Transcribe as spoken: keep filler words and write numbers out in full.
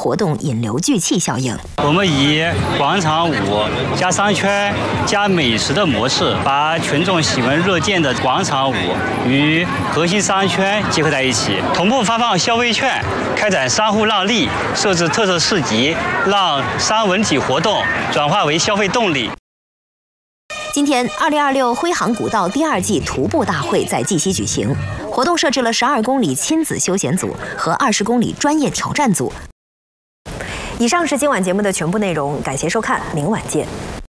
活动引流聚气效应。 我们以广场舞加商圈加美食的模式，把群众喜闻乐见的广场舞与核心商圈结合在一起，同步发放消费券，开展商户让利，设置特色市集，让商文体活动转化为消费动力。 今天，二零二六徽杭古道第二季徒步大会在绩溪举行，活动设置了十二公里亲子休闲组和二十公里专业挑战组。以上是今晚节目的全部内容，感谢收看，明晚见。